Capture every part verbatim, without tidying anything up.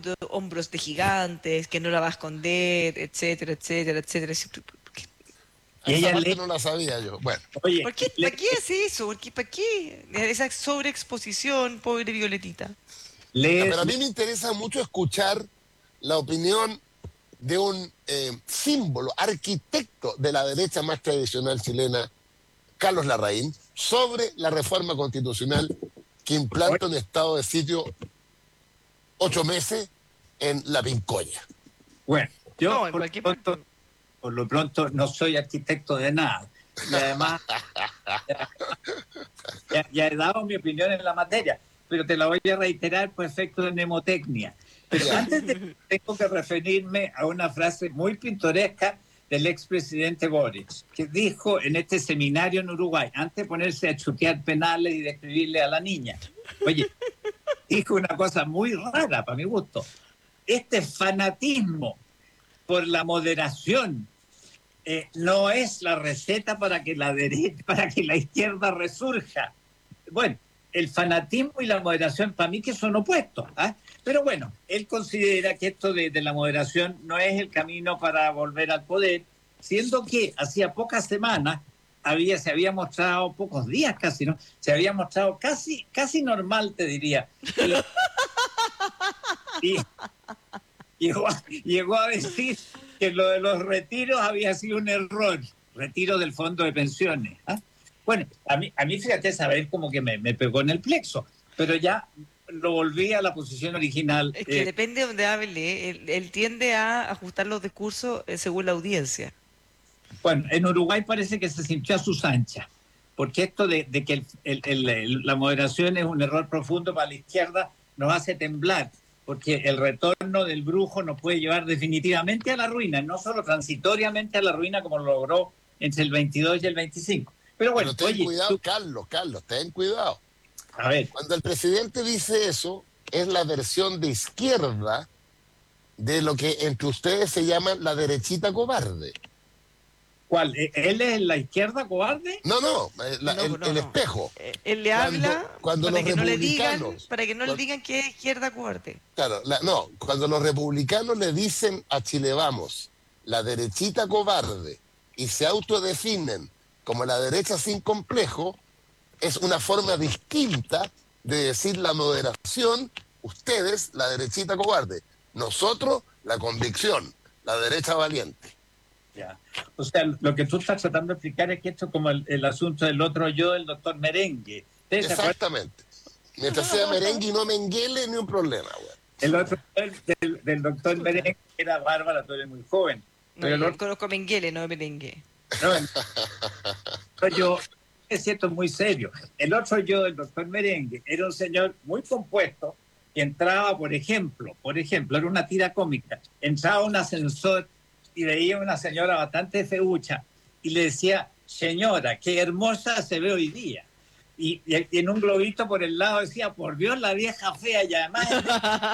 de hombros de gigantes, que no la va a esconder, etcétera, etcétera, etcétera. Y Esa ella parte lee, no la sabía yo. Bueno, oye, ¿Por qué? lee, ¿Para qué hace eso? ¿Por qué? ¿Para qué? Esa sobreexposición, pobre Violetita. ya, lee, pero a lee- mí me interesa mucho escuchar la opinión de un eh, símbolo, arquitecto de la derecha más tradicional chilena, Carlos Larraín, sobre la reforma constitucional que oye, implanta un estado de sitio ocho meses en la Pincoya. bueno, yo No, en por cualquier lo parte. pronto, por lo pronto no soy arquitecto de nada. Y además ya, ya he dado mi opinión en la materia, pero te la voy a reiterar por efecto de mnemotecnia. Pero Ya, antes de tengo que referirme a una frase muy pintoresca del expresidente Boric, que dijo en este seminario en Uruguay, antes de ponerse a chutear penales y de escribirle a la niña. Oye, dijo una cosa muy rara para mi gusto. Este fanatismo por la moderación eh, no es la receta para que la derecha, para que la izquierda resurja. Bueno, el fanatismo y la moderación para mí que son opuestos, ¿eh? Pero bueno, él considera que esto de, de la moderación no es el camino para volver al poder, siendo que hacía pocas semanas había, se había mostrado, pocos días casi, ¿no? Se había mostrado casi, casi normal, te diría. Y, y llegó, a, llegó a decir que lo de los retiros había sido un error, retiro del fondo de pensiones. ¿eh? Bueno, a mí, a mí fíjate, saber como que me, me pegó en el plexo, pero ya lo volví a la posición original. Es que Eh, depende de donde hable. Él, él tiende a ajustar los discursos eh, según la audiencia. bueno, en Uruguay parece que se sintió a sus anchas, porque esto de, de que el, el, el, el, la moderación es un error profundo para la izquierda nos hace temblar, porque el retorno del brujo nos puede llevar definitivamente a la ruina, no solo transitoriamente a la ruina como lo logró entre el veintidós y el veinticinco. Pero bueno, pero ten oye, cuidado, tú, Carlos, Carlos, ten cuidado. a ver, Cuando el presidente dice eso, es la versión de izquierda de lo que entre ustedes se llama la derechita cobarde. ¿cuál? ¿Él es la izquierda cobarde? No, no, eh, la- No, el, pues no, el no. espejo. Eh, Él le Cuando, habla cuando para los que no le digan, republicanos, para que no le cuan- digan que es izquierda cobarde. claro, la- no, cuando los republicanos le dicen a Chile Vamos, la derechita cobarde, y se autodefinen como la derecha sin complejo, es una forma distinta de decir la moderación, ustedes la derechita cobarde, nosotros la convicción, la derecha valiente. Ya. O sea, lo que tú estás tratando de explicar es que esto es como el, el asunto del otro yo del doctor Merengue. ¿Ustedes se acuerdan? Exactamente. Mientras sea merengue y no menguele, ni un problema, güey. El otro del, del, del doctor Chuta. Merengue era Bárbara, tú eres muy joven. No, Pero el yo otro, conozco Menguele, no merengue. no, el otro yo, es cierto, muy serio. El otro yo del doctor Merengue era un señor muy compuesto que entraba, por ejemplo, por ejemplo, era una tira cómica, entraba a un ascensor y veía una señora bastante feucha y le decía, señora, qué hermosa se ve hoy día. Y, y en un globito por el lado decía, por Dios, la vieja fea, y además es de...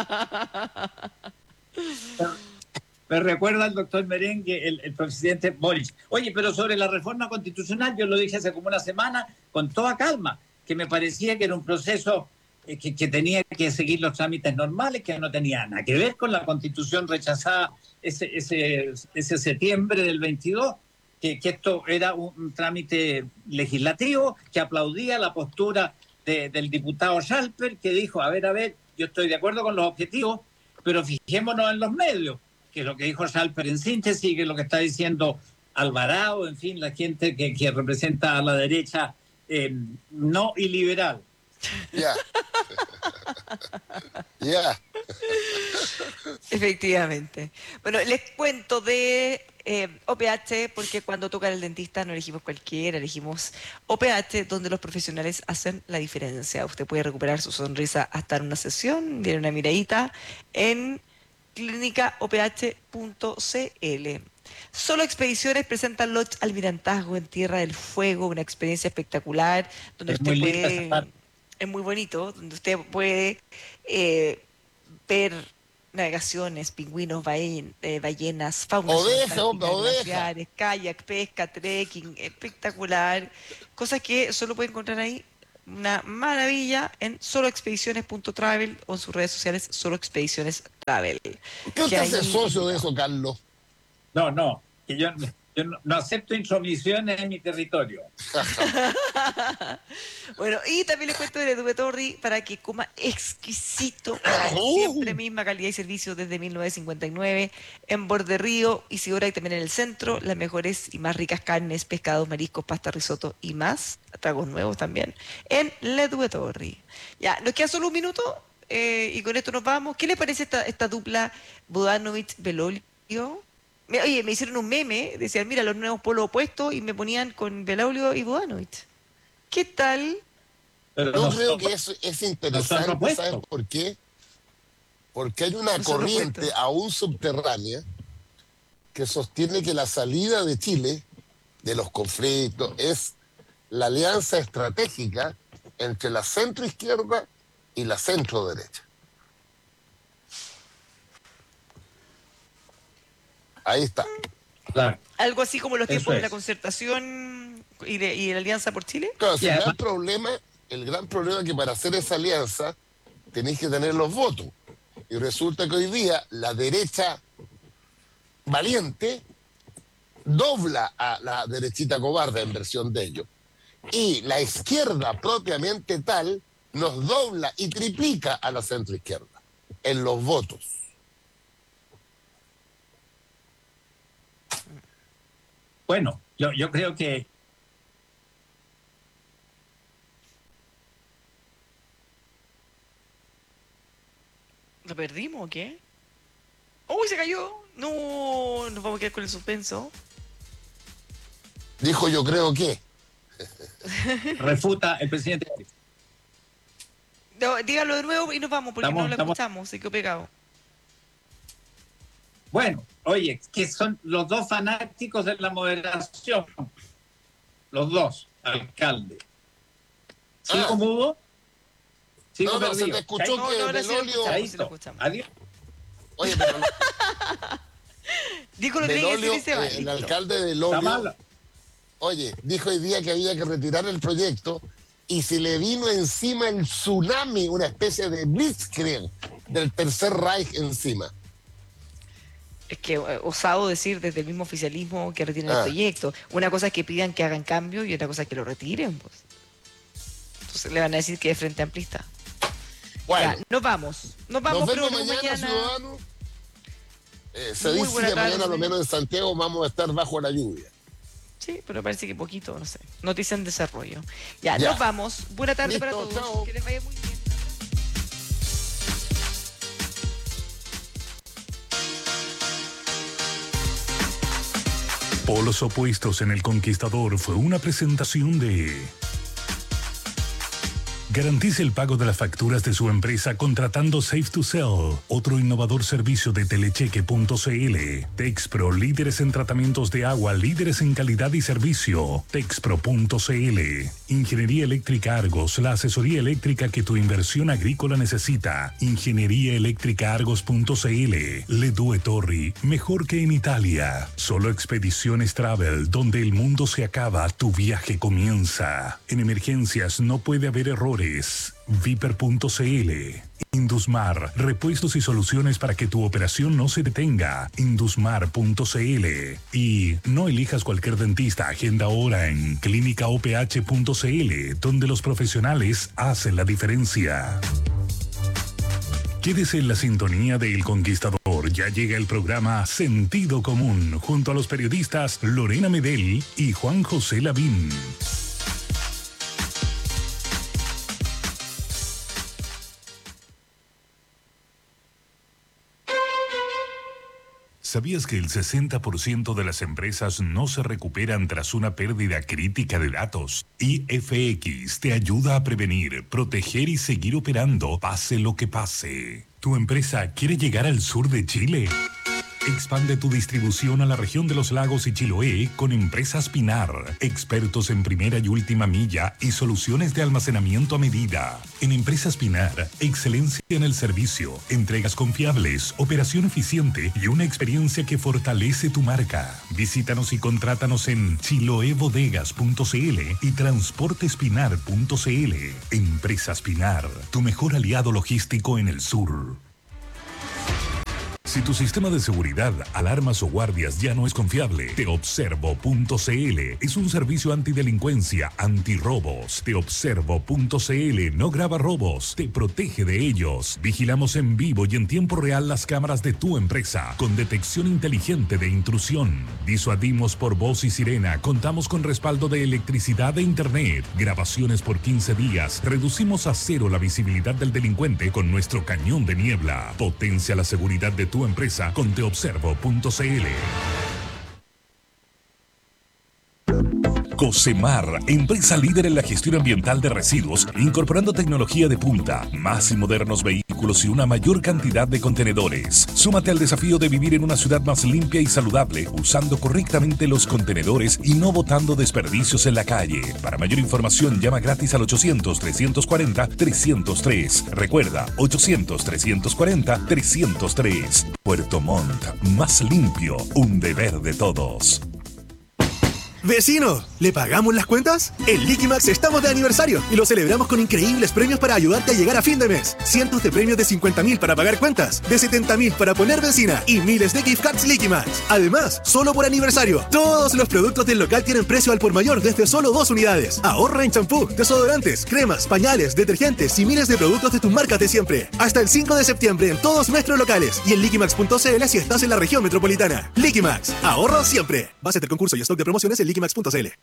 Me recuerda al doctor Merengue, el, el presidente Boric. Oye, pero sobre la reforma constitucional, yo lo dije hace como una semana, con toda calma, que me parecía que era un proceso eh, que, que tenía que seguir los trámites normales, que no tenía nada que ver con la constitución rechazada ese, ese, ese septiembre del veintidós, que, que esto era un, un trámite legislativo, que aplaudía la postura de, del diputado Schalper, que dijo, a ver, a ver, yo estoy de acuerdo con los objetivos, pero fijémonos en los medios, que es lo que dijo Schalper en síntesis, que es lo que está diciendo Alvarado, en fin, la gente que, que representa a la derecha eh, no iliberal. Ya, ya. Efectivamente. Bueno, les cuento de eh, O P H, porque cuando toca el dentista no elegimos cualquiera, elegimos O P H, donde los profesionales hacen la diferencia. Usted puede recuperar su sonrisa hasta en una sesión, viene una miradita en clínica o p h punto c l. Solo Expediciones presenta Lodge Almirantazgo en Tierra del Fuego, una experiencia espectacular, donde Es usted muy linda esa puede, parte. es muy bonito, donde usted puede eh, ver navegaciones, pingüinos, ballen- eh, ballenas, fauna Oveja, hombre, subacuática, oveja. glaciares, kayak, pesca, trekking, espectacular, cosas que solo puede encontrar ahí una maravilla en solo expediciones punto travel o en sus redes sociales Solo Expediciones Travel. ¿Qué Que usted ahí- hace socio de eso, Carlos? No, no, que yo, yo no, no acepto intromisiones en mi territorio. Bueno, y también les cuento de Edube Torri para que coma exquisito, Uh. siempre misma calidad y servicio desde mil novecientos cincuenta y nueve, en Borde Río, Isidora y también en el centro, las mejores y más ricas carnes, pescados, mariscos, pasta, risotto y más, tragos nuevos también, en Edube Torri. Ya, nos queda solo un minuto eh, y con esto nos vamos. ¿Qué les parece esta, esta dupla Bodanovich-Belolio? Me- Oye, me hicieron un meme, decían, mira, los nuevos polos opuestos y me ponían con Belolio y Bodanovich. ¿Qué tal? Pero Yo no creo son- que eso es no son interesante, opuestos. ¿saben por qué? Porque hay una No son corriente opuestos. aún subterránea que sostiene que la salida de Chile de los conflictos es la alianza estratégica entre la centroizquierda y la centroderecha. Ahí está. Claro. Algo así como los Eso tiempos de la es. concertación y de, y de la Alianza por Chile. Claro, si Y el además- gran problema, el gran problema es que para hacer esa alianza tenéis que tener los votos. Y resulta que hoy día la derecha valiente dobla a la derechita cobarde en versión de ellos. Y la izquierda propiamente tal nos dobla y triplica a la centroizquierda en los votos. Bueno, yo, yo creo que ¿Lo perdimos o qué? ¡Uy, se cayó! No, nos vamos a quedar con el suspenso. Dijo yo creo que. refuta el presidente. No, dígalo de nuevo y nos vamos porque Estamos- no lo estamos- escuchamos, se quedó pegado. Bueno, oye, que son los dos fanáticos de la moderación. Los dos, alcalde. ¿Sigo Ah. mudo? ¿Sigo No, no, se perdido? te escuchó No, que no, ahora sí lo Belolio. escuchamos. Chaito. sí lo escuchamos. Adiós. Oye, pero Dijo lo que tenía que Belolio, decir y se va. eh, el listo. alcalde Está Belolio. mal. Oye, dijo hoy día que había que retirar el proyecto y se le vino encima el tsunami, una especie de blitzkrieg del Tercer Reich encima. Es que eh, osado decir desde el mismo oficialismo que retiren el Ah. proyecto. Una cosa es que pidan que hagan cambio y otra cosa es que lo retiren. Pues. Entonces le van a decir que es frente amplista. Bueno, Ya, nos vamos. Nos vamos, nos pero vemos no mañana, ciudadanos. Eh, se Muy dice buena que mañana, tarde. lo menos en Santiago, vamos a estar bajo la lluvia. Sí, pero parece que poquito, no sé. Noticia en desarrollo. Ya, Ya. nos vamos. Buena tarde Listo, para todos. chao. Que les vaya muy bien. Polos opuestos en El Conquistador fue una presentación de... Garantice el pago de las facturas de su empresa contratando Safe to Sell, otro innovador servicio de telecheque punto c l. Texpro, líderes en tratamientos de agua, líderes en calidad y servicio. Texpro punto c l. Ingeniería Eléctrica Argos, la asesoría eléctrica que tu inversión agrícola necesita. Ingeniería Eléctrica Argos punto c l. Le Due Torri, mejor que en Italia. Solo Expediciones Travel, donde el mundo se acaba, tu viaje comienza. En emergencias no puede haber errores. Viper punto c l. Indusmar, repuestos y soluciones para que tu operación no se detenga. Indusmar punto c l. Y no elijas cualquier dentista, agenda ahora en clínica o p h punto c l, donde los profesionales hacen la diferencia. Quédese en la sintonía de El Conquistador. Ya llega el programa Sentido Común, junto a los periodistas Lorena Medel y Juan José Lavín. ¿Sabías que el sesenta por ciento de las empresas no se recuperan tras una pérdida crítica de datos? I F X te ayuda a prevenir, proteger y seguir operando, pase lo que pase. ¿Tu empresa quiere llegar al sur de Chile? Expande tu distribución a la región de los lagos y Chiloé con Empresas Pinar, expertos en primera y última milla y soluciones de almacenamiento a medida. En Empresas Pinar, excelencia en el servicio, entregas confiables, operación eficiente y una experiencia que fortalece tu marca. Visítanos y contrátanos en chiloebodegas punto cl y transportespinar punto cl. Empresas Pinar, tu mejor aliado logístico en el sur. Si tu sistema de seguridad, alarmas o guardias ya no es confiable, teobservo punto cl es un servicio antidelincuencia, antirrobos. Teobservo punto cl no graba robos, te protege de ellos. Vigilamos en vivo y en tiempo real las cámaras de tu empresa con detección inteligente de intrusión. Disuadimos por voz y sirena, contamos con respaldo de electricidad e internet, grabaciones por quince días, reducimos a cero la visibilidad del delincuente con nuestro cañón de niebla. Potencia la seguridad de tu empresa con teobservo punto cl. Cosemar, empresa líder en la gestión ambiental de residuos, incorporando tecnología de punta, más y modernos vehículos y una mayor cantidad de contenedores. Súmate al desafío de vivir en una ciudad más limpia y saludable, usando correctamente los contenedores y no botando desperdicios en la calle. Para mayor información, llama gratis al ochocientos, trescientos cuarenta, trescientos tres. Recuerda, ochocientos, trescientos cuarenta, trescientos tres. Puerto Montt, más limpio, un deber de todos. ¡Vecino! ¿Le pagamos las cuentas? En Liquimax estamos de aniversario y lo celebramos con increíbles premios para ayudarte a llegar a fin de mes. Cientos de premios de cincuenta mil para pagar cuentas, de setenta mil para poner benzina y miles de gift cards Liquimax. Además, solo por aniversario, todos los productos del local tienen precio al por mayor desde solo dos unidades. Ahorra en champú, desodorantes, cremas, pañales, detergentes y miles de productos de tus marcas de siempre. Hasta el cinco de septiembre en todos nuestros locales y en liquimax punto cl si estás en la región metropolitana. Liquimax, ahorro siempre. Base del concurso y stock de promociones en liquimax punto cl.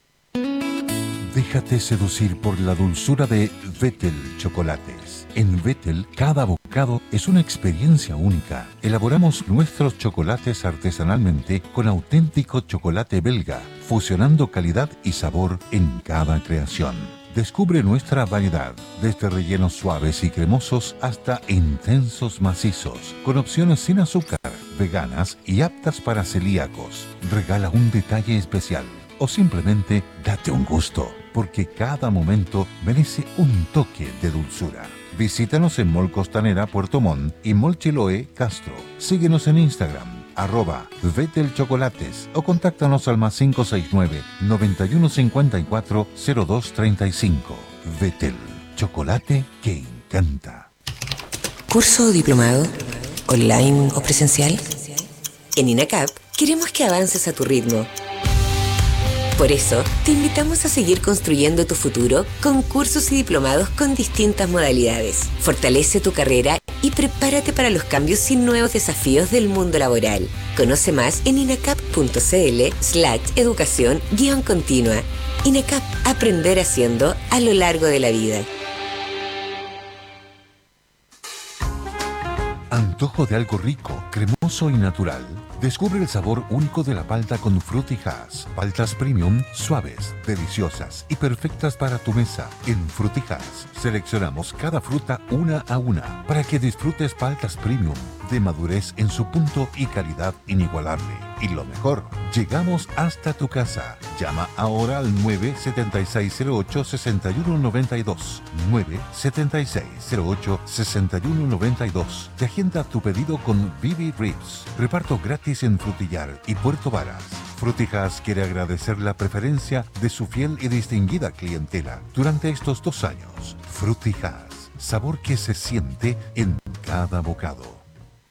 Déjate seducir por la dulzura de Vettel Chocolates. En Vettel, cada bocado es una experiencia única. Elaboramos nuestros chocolates artesanalmente con auténtico chocolate belga, fusionando calidad y sabor en cada creación. Descubre nuestra variedad, desde rellenos suaves y cremosos hasta intensos macizos, con opciones sin azúcar, veganas y aptas para celíacos. Regala un detalle especial o simplemente date un gusto, porque cada momento merece un toque de dulzura. Visítanos en Mall Costanera Puerto Montt y Mall Chiloé Castro. Síguenos en Instagram, arroba Vettel Chocolates, o contáctanos al más cinco seis nueve, noventa y uno cincuenta y cuatro, cero dos treinta y cinco. Vettel, chocolate que encanta. ¿Curso o diplomado? ¿Online o presencial? En INACAP queremos que avances a tu ritmo. Por eso, te invitamos a seguir construyendo tu futuro con cursos y diplomados con distintas modalidades. Fortalece tu carrera y prepárate para los cambios y nuevos desafíos del mundo laboral. Conoce más en inacap punto cl slash educación guión continua. INACAP, aprender haciendo a lo largo de la vida. Antojo de algo rico, cremoso y natural. Descubre el sabor único de la palta con Frutijas. Paltas premium, suaves, deliciosas y perfectas para tu mesa. En Frutijas seleccionamos cada fruta una a una para que disfrutes paltas premium de madurez en su punto y calidad inigualable. Y lo mejor, llegamos hasta tu casa. Llama ahora al nueve siete seis cero ocho, seis uno nueve dos. nueve siete seis cero ocho, seis uno nueve dos. Te agenda tu pedido con Bibi Ribs. Reparto gratis en Frutillar y Puerto Varas. Frutijas quiere agradecer la preferencia de su fiel y distinguida clientela durante estos dos años. Frutijas, sabor que se siente en cada bocado.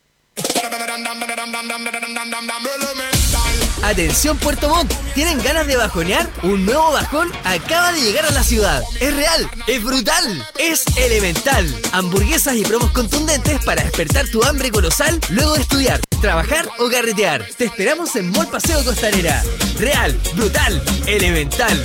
Atención Puerto Montt, ¿tienen ganas de bajonear? Un nuevo bajón acaba de llegar a la ciudad. Es real, es brutal, es elemental. Hamburguesas y promos contundentes para despertar tu hambre colosal luego de estudiar, trabajar o carretear. Te esperamos en Mall Paseo Costanera. Real, brutal, elemental.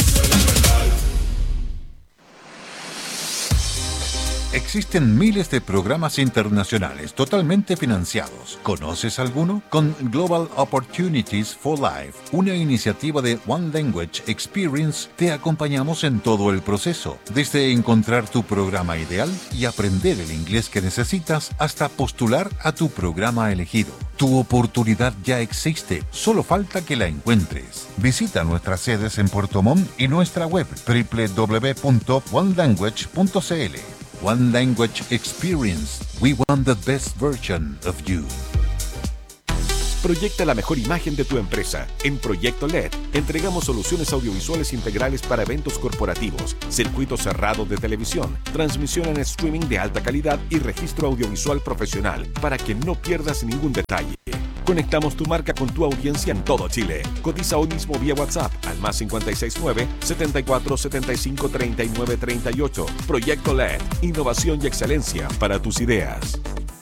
Existen miles de programas internacionales totalmente financiados. ¿Conoces alguno? Con Global Opportunities for Life, una iniciativa de One Language Experience, te acompañamos en todo el proceso, desde encontrar tu programa ideal y aprender el inglés que necesitas hasta postular a tu programa elegido. Tu oportunidad ya existe, solo falta que la encuentres. Visita nuestras sedes en Puerto Montt y nuestra web doble u doble u doble u punto one language punto c l. One Language Experience. We want the best version of you. Proyecta la mejor imagen de tu empresa. En Proyecto L E D entregamos soluciones audiovisuales integrales para eventos corporativos, circuito cerrado de televisión, transmisión en streaming de alta calidad y registro audiovisual profesional para que no pierdas ningún detalle. Conectamos tu marca con tu audiencia en todo Chile. Cotiza hoy mismo vía WhatsApp al más cinco seis nueve, siete cuatro siete cinco, tres nueve tres ocho. Proyecto L E D. Innovación y excelencia para tus ideas.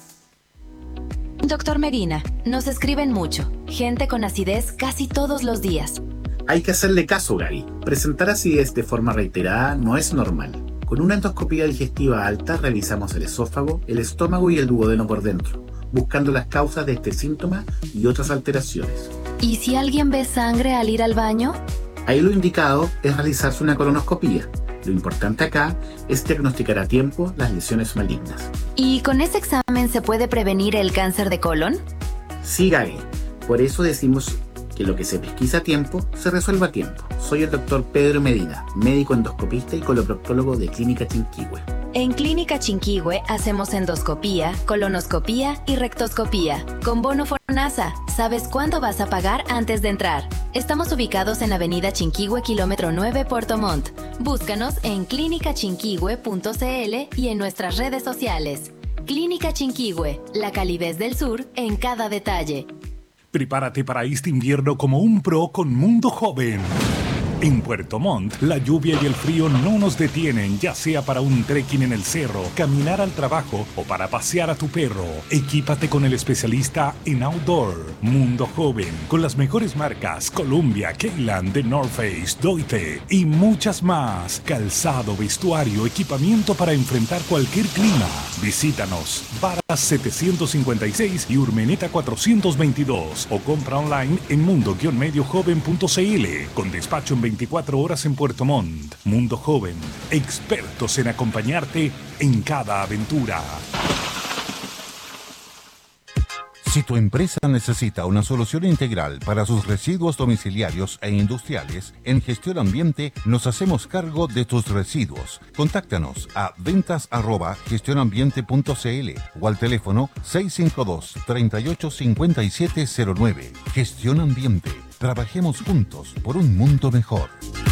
Doctor Medina, nos escriben mucho. Gente con acidez casi todos los días. Hay que hacerle caso, Gaby. Presentar acidez de forma reiterada no es normal. Con una endoscopía digestiva alta revisamos el esófago, el estómago y el duodeno por dentro, buscando las causas de este síntoma y otras alteraciones. ¿Y si alguien ve sangre al ir al baño? Ahí lo indicado es realizarse una colonoscopía. Lo importante acá es diagnosticar a tiempo las lesiones malignas. ¿Y con ese examen se puede prevenir el cáncer de colon? Sí, Gaby. Por eso decimos que lo que se pesquisa a tiempo, se resuelva a tiempo. Soy el doctor Pedro Medina, médico endoscopista y coloproctólogo de Clínica Chinquihue. En Clínica Chinquihue hacemos endoscopía, colonoscopía y rectoscopía. Con bono FONASA, sabes cuánto vas a pagar antes de entrar. Estamos ubicados en Avenida Chinquihue, kilómetro nueve, Puerto Montt. Búscanos en clínica chinquihue punto c l y en nuestras redes sociales. Clínica Chinquihue, la calidez del sur en cada detalle. Prepárate para este invierno como un pro con Mundo Joven. En Puerto Montt, la lluvia y el frío no nos detienen, ya sea para un trekking en el cerro, caminar al trabajo o para pasear a tu perro. Equípate con el especialista en outdoor, Mundo Joven, con las mejores marcas Columbia, Keyland, The North Face, Doite y muchas más. Calzado, vestuario, equipamiento para enfrentar cualquier clima. Visítanos, Varas setecientos cincuenta y seis y Urmeneta cuatrocientos veintidós o compra online en mundo medio joven punto c l con despacho en veinticuatro horas en Puerto Montt. Mundo Joven, expertos en acompañarte en cada aventura. Si tu empresa necesita una solución integral para sus residuos domiciliarios e industriales, en Gestión Ambiente nos hacemos cargo de tus residuos. Contáctanos a ventas arroba gestionambiente punto c l o al teléfono seis cinco dos, tres ocho cinco siete cero nueve. Gestión Ambiente. Trabajemos juntos por un mundo mejor.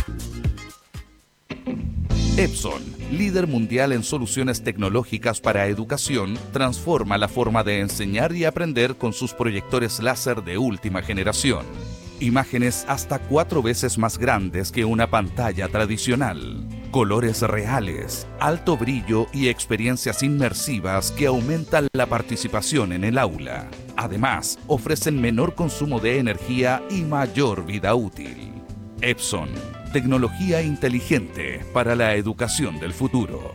Epson, líder mundial en soluciones tecnológicas para educación, transforma la forma de enseñar y aprender con sus proyectores láser de última generación. Imágenes hasta cuatro veces más grandes que una pantalla tradicional. Colores reales, alto brillo y experiencias inmersivas que aumentan la participación en el aula. Además, ofrecen menor consumo de energía y mayor vida útil. Epson, tecnología inteligente para la educación del futuro.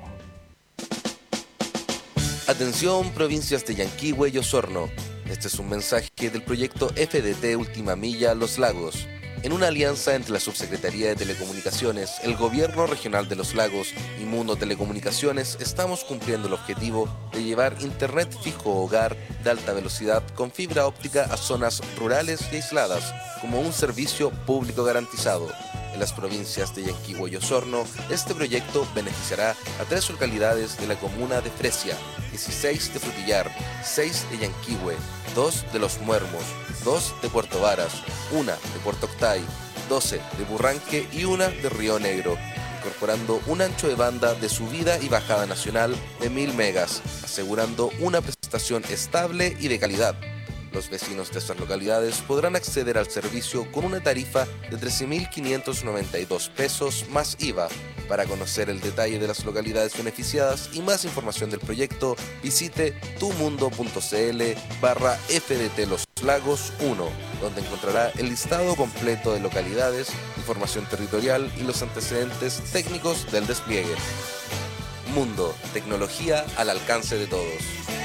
Atención, provincias de Yanquihue y Osorno. Este es un mensaje del proyecto F D T Última Milla Los Lagos. En una alianza entre la Subsecretaría de Telecomunicaciones, el Gobierno Regional de Los Lagos y Mundo Telecomunicaciones, estamos cumpliendo el objetivo de llevar Internet fijo hogar de alta velocidad con fibra óptica a zonas rurales y aisladas, como un servicio público garantizado. En las provincias de Yanquihue y Osorno, este proyecto beneficiará a tres localidades de la comuna de Fresia, dieciséis de Frutillar, seis de Yanquihue, dos de Los Muermos, dos de Puerto Varas, una de Puerto Octay, doce de Burranque y una de Río Negro, incorporando un ancho de banda de subida y bajada nacional de mil megas, asegurando una prestación estable y de calidad. Los vecinos de estas localidades podrán acceder al servicio con una tarifa de trece mil quinientos noventa y dos pesos más I V A. Para conocer el detalle de las localidades beneficiadas y más información del proyecto, visite tumundo.cl barra FDT Los Lagos uno, donde encontrará el listado completo de localidades, información territorial y los antecedentes técnicos del despliegue. Mundo, tecnología al alcance de todos.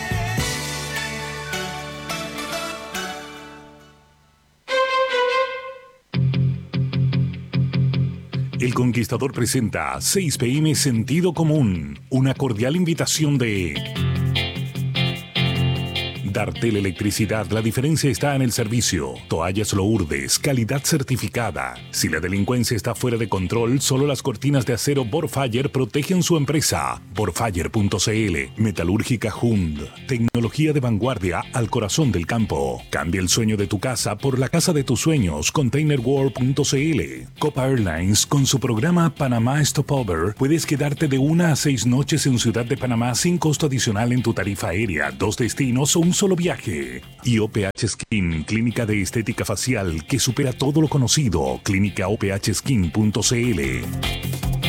El Conquistador presenta seis p m Sentido Común, una cordial invitación de Dartel Electricidad, la diferencia está en el servicio. Toallas Lourdes, calidad certificada. Si la delincuencia está fuera de control, solo las cortinas de acero Borfire protegen su empresa. Borfire punto c l, Metalúrgica Hund, tecnología de vanguardia al corazón del campo. Cambia el sueño de tu casa por la casa de tus sueños. Containerworld punto c l. Copa Airlines, con su programa Panamá Stopover, puedes quedarte de una a seis noches en Ciudad de Panamá sin costo adicional en tu tarifa aérea, dos destinos o un solo viaje. Y O P H Skin, clínica de estética facial que supera todo lo conocido. Clínica O P H Skin punto c l.